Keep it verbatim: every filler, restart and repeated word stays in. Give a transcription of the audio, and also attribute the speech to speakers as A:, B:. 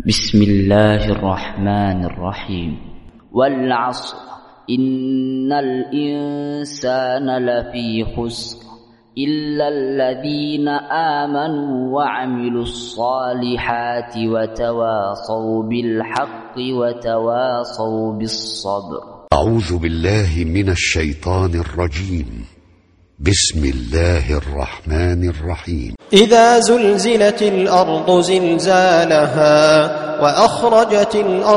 A: بسم الله الرحمن الرحيم. والعصر إن الإنسان لفي خسر إلا الذين آمنوا وعملوا الصالحات وتواصوا بالحق وتواصوا بالصبر.
B: أعوذ بالله من الشيطان الرجيم. بسم الله الرحمن الرحيم.
C: إذا زلزلت الأرض زلزالها وأخرجت الأرض